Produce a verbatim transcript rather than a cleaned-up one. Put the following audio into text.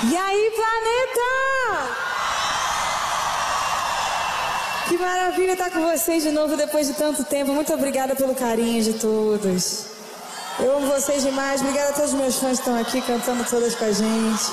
E aí, planeta? Que maravilha estar com vocês de novo depois de tanto tempo. Muito obrigada pelo carinho de todos. Eu amo vocês demais. Obrigada a todos os meus fãs que estão aqui cantando todas com a gente.